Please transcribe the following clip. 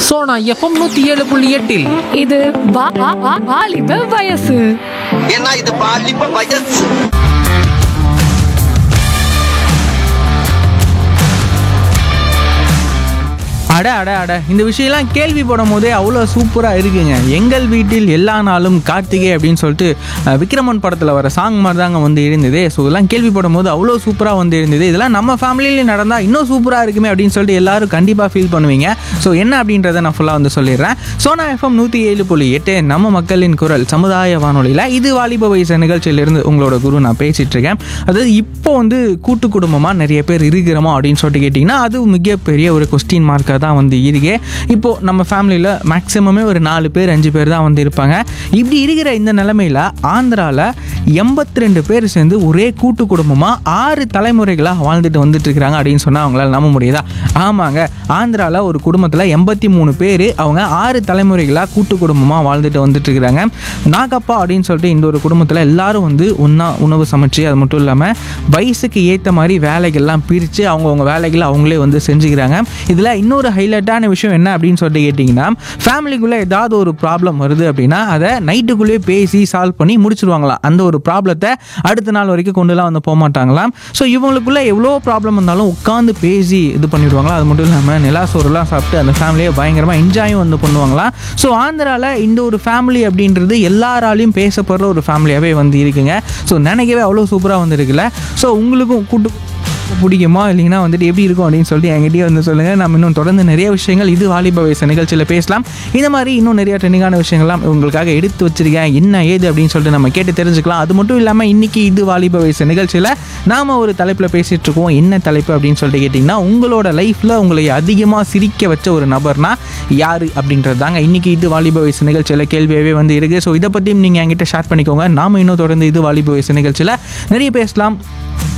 Sona FM 107.8 இது வாலிப வயசு. ஏன்னா இது பாலிப்ப வயசு. அட அட அட இந்த விஷயம்லாம் கேள்வி போடும் போதே அவ்வளோ சூப்பராக இருக்குங்க. எங்கள் வீட்டில் எல்லா நாளும் கார்த்திகை அப்படின்னு சொல்லிட்டு விக்ரமன் படத்தில் வர சாங் மாதிரி தாங்க வந்து இருந்தது. ஸோ இதெல்லாம் கேள்வி போடும் போது அவ்வளோ சூப்பராக வந்து இருந்தது. இதெல்லாம் நம்ம ஃபேமிலியிலே நடந்தால் இன்னும் சூப்பராக இருக்குமே அப்படின்னு சொல்லிட்டு எல்லாரும் கண்டிப்பாக ஃபீல் பண்ணுவீங்க. ஸோ என்ன அப்படின்றத நான் ஃபுல்லாக வந்து சொல்லிடுறேன். சோனா எஃப்எம் 107.8 நம்ம மக்களின் குரல் சமுதாய வானொலியில் இது வாலிப வயசு நிகழ்ச்சியிலிருந்து உங்களோட குரு நான் பேசிகிட்டு இருக்கேன். அதாவது இப்போ வந்து கூட்டு குடும்பமாக நிறைய பேர் இருக்கிறோமா அப்படின்னு சொல்லிட்டு கேட்டிங்கன்னா அது மிகப்பெரிய ஒரு கொஸ்டின் மார்க்காக தான் வந்து இருக்கு. இப்போ நம்ம ஃபேமிலியில் மேக்ஸிமமே ஒரு 4 பேர் 5 பேர் தான் வந்து இருப்பாங்க. இப்படி இருக்கிற இந்த நிலைமையில் ஆந்திராவில் 82 பேர் சேர்ந்து ஒரே கூட்டு குடும்பமாக 6 தலைமுறைகளாக வாழ்ந்துட்டு வந்துட்டு இருக்கிறாங்க அப்படின்னு சொன்னால் அவங்களால நம்ப முடியுதா? ஆமாங்க, ஆந்திராவில் ஒரு குடும்பத்தில் 83 பேர் அவங்க 6 தலைமுறைகளாக கூட்டு குடும்பமாக வாழ்ந்துட்டு வந்துட்டு இருக்கிறாங்க. நாகப்பா அப்படின்னு சொல்லிட்டு இந்த ஒரு குடும்பத்தில் எல்லாரும் வந்து ஒன்றா உணவு சமைச்சு, அது மட்டும் இல்லாமல் வயசுக்கு ஏற்ற மாதிரி வேலைகள்லாம் பிரித்து அவங்கவுங்க வேலைகளை அவங்களே வந்து செஞ்சுக்கிறாங்க. இதில் இன்னொரு ஹைலைட்டான விஷயம் என்ன அப்படின்னு சொல்லிட்டு கேட்டிங்கன்னா, ஃபேமிலிக்குள்ளே ஏதாவது ஒரு ப்ராப்ளம் வருது அப்படின்னா அதை நைட்டுக்குள்ளேயே பேசி சால்வ் பண்ணி முடிச்சிருவாங்களாம். அந்த ஒரு ப்ராப்ளத்தை அடுத்த நாள் வரைக்கும் கொண்டுலாம் வந்து போக மாட்டாங்களாம். ஸோ இவங்களுக்குள்ள எவ்வளோ ப்ராப்ளம் இருந்தாலும் உட்காந்து பேசி இது பண்ணிடுவாங்களா. அது மட்டும் இல்லாமல் நிலாசோறுலாம் சாப்பிட்டு அந்த ஃபேமிலியை பயங்கரமாக என்ஜாயும் வந்து பண்ணுவாங்களாம். ஸோ ஆந்திராவில் இந்த ஒரு ஃபேமிலி அப்படின்றது எல்லாராலையும் பேசப்படுற ஒரு ஃபேமிலியாகவே வந்து இருக்குங்க. ஸோ நினைக்கவே அவ்வளோ சூப்பராக வந்து இருக்குல்ல. ஸோ உங்களுக்கும் கூட்டு பிடிக்குமா இல்லைங்கன்னா வந்துட்டு எப்படி இருக்கும் அப்படின்னு சொல்லிட்டு என்கிட்டயே வந்து சொல்லுங்கள். நம்ம இன்னும் தொடர்ந்து நிறைய விஷயங்கள் இது வாலிப வயசு நிகழ்ச்சியில் பேசலாம். இந்த மாதிரி இன்னும் நிறைய ட்ரெண்டிங்கான விஷயங்கள்லாம் உங்களுக்காக எடுத்து வச்சிருக்கேன். என்ன ஏது அப்படின்னு சொல்லிட்டு நம்ம கேட்டு தெரிஞ்சுக்கலாம். அது மட்டும் இல்லாமல் இன்றைக்கி இது வாலிப வயசு நிகழ்ச்சியில் நாம் ஒரு தலைப்பில் பேசிகிட்டு இருக்கோம். என்ன தலைப்பு அப்படின்னு சொல்லிட்டு கேட்டிங்கன்னா, உங்களோட லைஃப்பில் உங்களை அதிகமாக சிரிக்க வச்ச ஒரு நபர்னா யார் அப்படின்றது தாங்க இன்றைக்கி இது வாலிப வயசு நிகழ்ச்சியில் கேள்வியாகவே வந்து இருக்குது. ஸோ இதை பற்றியும் நீங்கள் என்கிட்ட ஷேர் பண்ணிக்கோங்க. நாம் இன்னும் தொடர்ந்து இது வாலிப வயசு நிகழ்ச்சியில் நிறைய பேசலாம்.